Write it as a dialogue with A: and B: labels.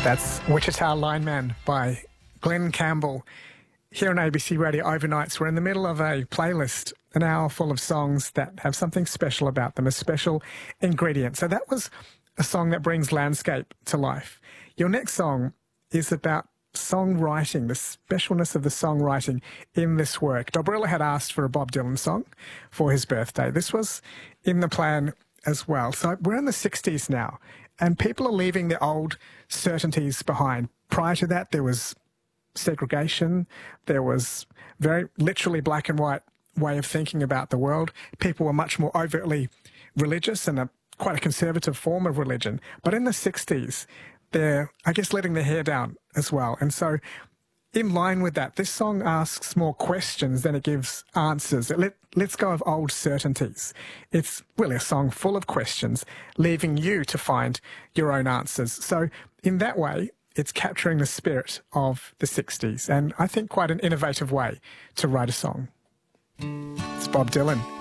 A: That's Wichita Lineman by Glenn Campbell. Here on ABC Radio Overnights, we're in the middle of a playlist, an hour full of songs that have something special about them, a special ingredient. So that was a song that brings landscape to life. Your next song is about songwriting, the specialness of the songwriting in this work. Dobrilla had asked for a Bob Dylan song for his birthday. This was in the plan as well. So we're in the 60s now, and people are leaving the old certainties behind. Prior to that, there was segregation. There was very literally black and white way of thinking about the world. People were much more overtly religious and quite a conservative form of religion. But in the 60s, they're, I guess, letting their hair down as well. And so in line with that, this song asks more questions than it gives answers. It lets go of old certainties. It's really a song full of questions, leaving you to find your own answers. So in that way, it's capturing the spirit of the 60s, and I think quite an innovative way to write a song. It's Bob Dylan.